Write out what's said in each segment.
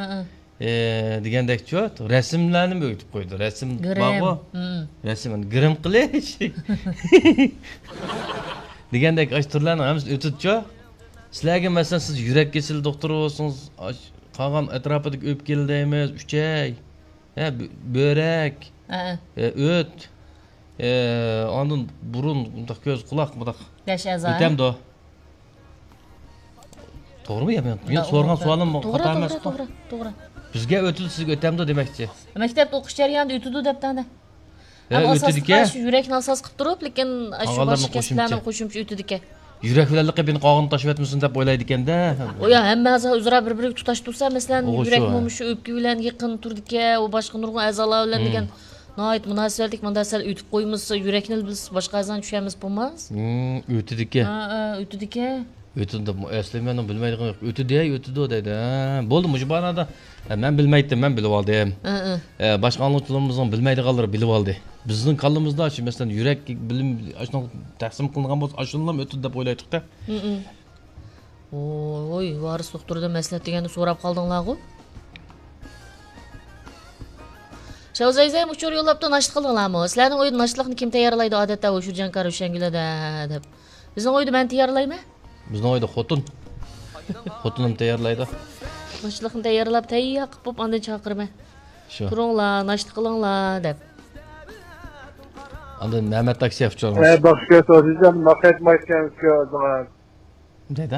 degandekchi rasmlarni o'tib qo'ydi. Rasm bog'u. Rasmni grim qilish. Degandek turlarni hammasi o'tibchi. Sizlarga masalan siz yurak kesili doktori bo'lsangiz, qolgan atrofidagi o'pkali deymiz, uchay, börak, o't, ondan burun, ko'z, quloq, bunaqa. Besh a'zo. O'tamdi. To'g'rimi? Men so'ragan savolim xato emas. To'g'ri. Bizga o'tdi, sizga o'tamdi demoqchi. Maktabda o'qish jarayonida o'tdi debdi-da. O'tdi-ki, yurakni asos qilib turib, lekin shu boshqa kasblarni qo'shimcha o'tdi-ki. Yurak bilan qilib qog'in tashib etmasin deb o'ylaydi ekanda. O'ya hamma a'zo o'zaro bir-biriga tutash tursa, masalan, yurak mo'mishi o'pka bilan yaqin turdi-ki, u boshqa nurg'un a'zolar bilan degan noit munosabatlik mandasal o'tib qo'ymasa, yurakni biz boshqa a'zoni tushamiz bo'lmas. O'tdi-ki. O'tdi-ki. O'tdi, aslan bilmaydigan yo'q. O'tdi deydi. Bo'ldi, mujbanada. Men bilmaydim, men bilib oldim. Boshqa anglitchilarimizning bilmaydiganlari bilib oldi. Bizning qalbimizda shu masalan yurak bilim ashuna taqsim qilingan bo'lsa, ashunlar o'tdi deb o'ylaydik-da. Oy, varis doktordan maslahat deganni so'rab qoldinglar-ku. Shavzayzay uchur yo'llabda nashd qildinglarmi? Sizlarning o'yinni nashdlikni kim tayyorlaydi odatda o'sha Jankar O'shangilada deb. Bizning o'yinni men tayyorlayman. Bizning o'yinda xotinim tayyorlaydi. Nashdlikni tayyorlab tayyor qilib ondan chaqirma. Turinglar, nashd qilinglar deb. Ondan Mehmet Taksiyev çağırmış. Başka soracağım, maket maçken zaman. Neydi?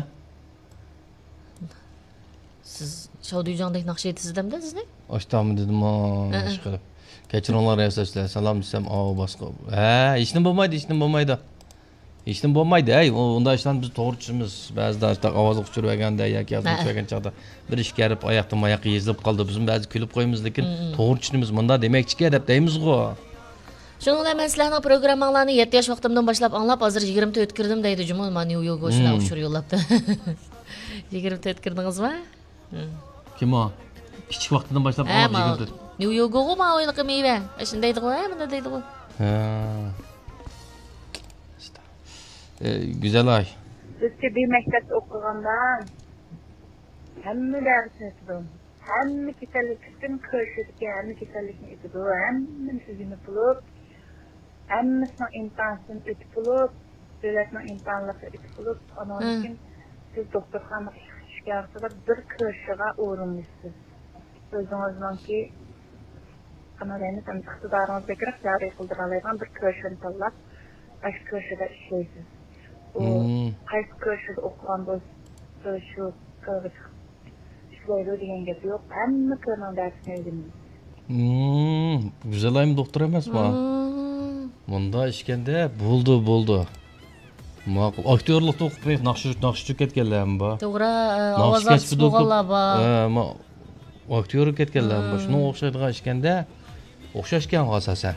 Siz Şavduycandaki nakşi etizdim de sizni? Açtamı dedim ha, iş kılıp. Geçin onlar evsesler, salam desem, başka. İşin bulmaydı. İşin bulmaydı, onda işten biz doğruçumuz. Bazı da işte avazı uçurvegende, yak yazı uçurvegen çağda. Bir iş gelip ayaktan ayak yezilip kaldı. Bizim bazı külüp koyumuz lekin doğruçumuz bunda demekçi ki edep deyimiz o. Şuningla men sizlarning programmalarini 7 yosh vaqtimdan boshlab anglab, hozir 20 ta o'tkirdim deydi Jumol. Men New-Yorkga shular ushur yo'llabdi. 20 ta o'tkirdingizmi? Kim o? Kichik vaqtidan boshlab anglab 20 ta. New-Yorkga men o'yliqi meyva. Shundaydi-ku, bunda deydi-ku. Güzel ay. Bizce bir mektepte okugandan hamma ders etdim. Hamma kesallikdan ko'rishdi, hamma kesallikni etdi, hamma sizini bulup, hammasini imtihondan o'tib bulup, davlatning imtihonlari o'tib bulup, onun için siz doktorxonaga chiqishga bir ko'rishiga o'rinlisiz. O'zingizninki qanaqayni iqtidoringiz bekor joriy qildira oladigan bir ko'rishni tanlab, shu ko'rishda ishlaysiz. Qaysi ko'rishda o'qigan bo'lsa, shu ko'rish işleydi diyen gap yok. Hamma ko'rgan dersini o'rgandim. Güzel ayım doktor emas mı? Bunda işkende buldu. Maqul. Aktyorlikda o'qib qo'yib, naqshchi ketganlarmi bor? To'g'ri, ovoz artist bo'lganlar bor. Aktyor ketganlarmi bor? Shuni o'xshaydigan ishkanda o'xshashgan asosan.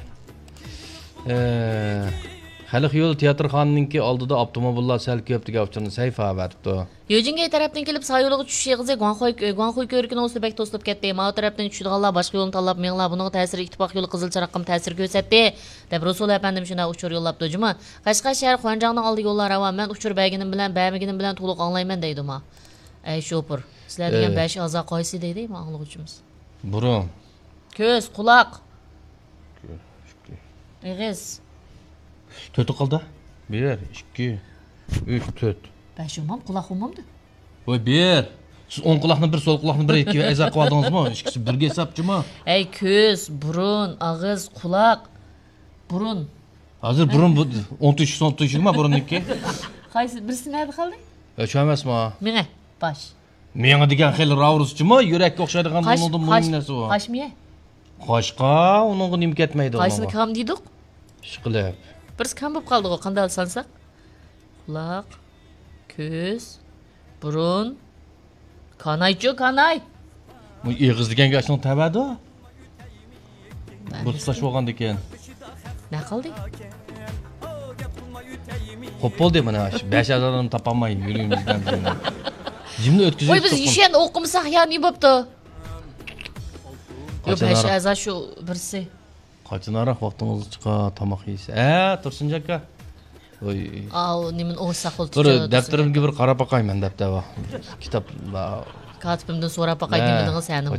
Hali yo'l teatrxonaninki oldida avtomobillar sal ko'p degan uchun sayfa beribdi. Yojingay tarafdan kelib sayyo'liga tushish yig'izi Guanxoy ko'rikini o'sibak to'slab ketdi. Mao tarafdan tushadiganlar boshqa yo'lni tanlab menglar. Buning ta'siri ittifoq yo'li Qizil Chiraqqa ta'sir ko'rsatdi. deb Rasul apandim shuna uchur yo'llabdi juma. Qashqar shahar Xonjongning oldi yo'llari va men uchur bayginim bilan bamiginim bilan to'liq anglayman deydi-ma. Ey shopur, sizlar degan 5 a'zo qaysi deydi-mi anglovchimiz? Burun. Ko'z, quloq. Ig'iz. 4 qoldi. 1, 2, 3, 4. 5 umum, quloq umumdi. Voy 1. Siz 10 quloqni bir, sol quloqni bir, 2 ayza qilib oldingizmi? Ikkisi birga hisobchimi? Ey ko'z, burun, og'iz, quloq, burun. Hozir burun 10 tushirma burunniki. Qaysi birisi nima qildi? Shu emasmi? Menga bosh. Menga degan xil ravruschimi? Yurakka o'xshaydigan bundan munnasi u. Qosh miya? Qoshqa, uningga nim ketmaydi. Qaysini kam deydik? Ishqilib. Birisi kam bo'lib qoldi-ku, qanday sansak? Quloq, ko'z, burun, kanay. Bu ig'iz deganga ashuni tabadi. Bu tutash bo'lgan ekan. Nima qildi? Xo'p bo'ldi mana shu 5 a'zodan topolmay yuribmizdan. Jimni o'tkazib. Voy biz ishni o'qimsak yani bo'pti. Yo'q 5 a'zo shu birisi. Qachonroq vaqtingiz chiqa tomoq yeysiz. Tursin aka. Voy. Nimin o'saq oldi. Bir daftarimga bir qarab boqayman deb. Kitob katibimdan so'rab boqay demedingiz, yani.